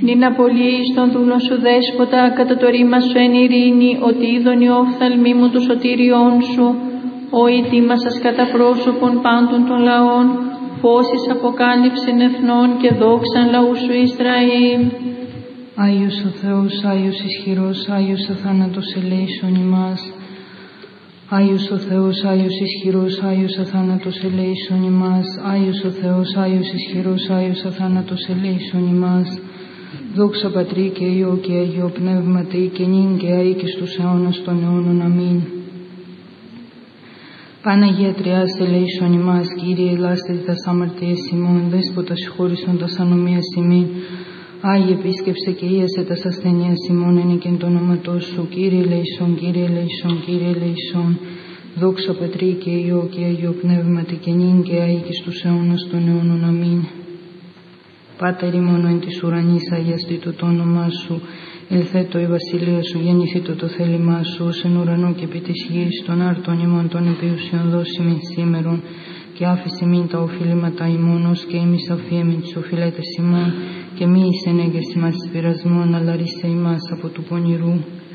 Νυν απολύεις τον δούλον σου δέσποτα, κατά το ρήμα σου εν ειρήνη, ότι είδον οι όφθαλμοί μου του σωτήριών σου, ο ετοίμασας κατά πρόσωπον πάντων των λαών, φώσεις αποκάλυψην εθνών και δόξαν λαού σου Ισραήλ. Άγιος ο Θεός, Άγιος ισχυρός, Άγιος αθάνατος ελέησον ημάς. Άγιος ο Θεός, Άγιος ισχυρός, Άγιος αθάνατος ελέησον ημάς. Άγιος ο Θεός, Άγιος ισχυρός, Άγιος αθάνατος ελέησον ημάς. Δόξα Πατρί και Υιό και Αγίο Πνεύματι, και νυν και αεί και στους αιώνας των αιώνων. Αμήν. Παναγία Τριάς ελέησον ημάς, Κύριε ελάστης τας αμαρτίες ημών, Δέσποτα συγχώρησον τας ανομίας ημίν. Άγιε επίσκεψε και ίασε τας ασθενείας ημών, ενίκεν το όνοματό σου. Κύριε ελέησον, Κύριε ελέησον, Κύριε ελέησον. Δόξα Πατρί και Υιό και Αγίο Πνεύματι, και νυν και αεί και στους αιώνας των αιώνων. Αμήν. Πάτερ ημών εν της ουρανής, αγιαστήτω το όνομά σου. Ελθέτω η βασιλεία σου, γεννηθήτω το θέλημά σου, ως εν ουρανό και επί της γης, των άρτων ημών των επίουσιων δώσιμην σήμερον, και άφησε μην τα οφείληματα ημών, ως και εμείς αφιέμην τις οφειλέτες ημών, και μη εις ενέγγες ημάς εις πειρασμόν, αλλά ρίσε ημάς από του πονηρού.